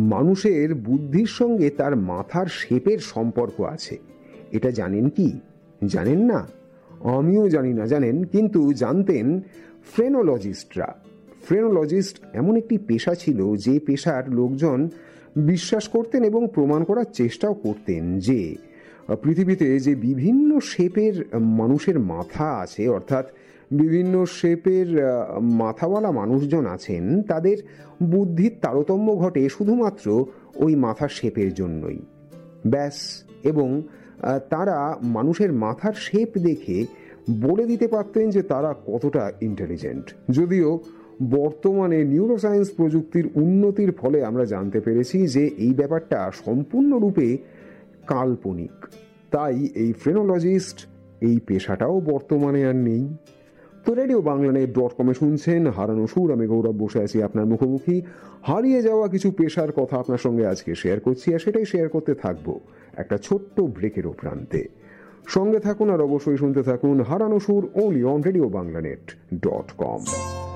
মানুষের বুদ্ধির সঙ্গে তার মাথার শেপের সম্পর্ক আছে। এটা জানেন কি? জানেন না? আমিও জানি না, জানেন, কিন্তু জানতেন ফ্রেনোলজিস্টরা। ফ্রেনোলজিস্ট এমন একটি পেশা ছিল যে পেশার লোকজন বিশ্বাস করতেন এবং প্রমাণ করার চেষ্টাও করতেন যে পৃথিবীতে যে বিভিন্ন শেপের মানুষের মাথা আছে, অর্থাৎ বিভিন্ন শেপের মাথাওয়ালা মানুষজন আছেন, তাদের বুদ্ধির তারতম্য ঘটে শুধুমাত্র ওই মাথার শেপের জন্যই, ব্যাস। এবং তারা মানুষের মাথার শেপ দেখে বলে দিতে পারতেন যে তারা কতটা ইন্টেলিজেন্ট। যদিও বর্তমানে নিউরোসায়েন্স প্রযুক্তির উন্নতির ফলে আমরা জানতে পেরেছি যে এই ব্যাপারটা সম্পূর্ণরূপে কাল্পনিক। তাই এই ফ্রেনোলজিস্ট, এই পেশাটাও বর্তমানে আর নেই। তো RadioBanglaNet.com শুনছেন হারানো সুর। আমি গৌরব বসে আছি আপনার মুখোমুখি। হারিয়ে যাওয়া কিছু পেশার কথা আপনার সঙ্গে আজকে শেয়ার করছি, আর সেটাই শেয়ার করতে থাকবো একটা ছোট্ট ব্রেকেরও প্রান্তে। সঙ্গে থাকুন আর অবশ্যই শুনতে থাকুন হারানো সুর, only on RadioBanglaNet.com।